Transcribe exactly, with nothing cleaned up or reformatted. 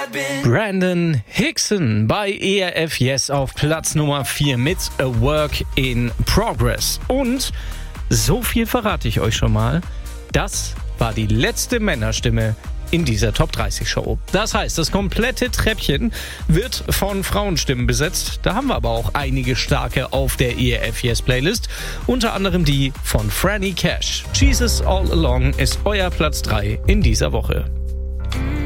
Brandon Hickson bei E R F Yes auf Platz Nummer vier mit A Work in Progress. Und so viel verrate ich euch schon mal, das war die letzte Männerstimme in dieser Top dreißig Show. Das heißt, das komplette Treppchen wird von Frauenstimmen besetzt. Da haben wir aber auch einige starke auf der E R F Yes Playlist. Unter anderem die von Franny Cash. Jesus All Along ist euer Platz drei in dieser Woche.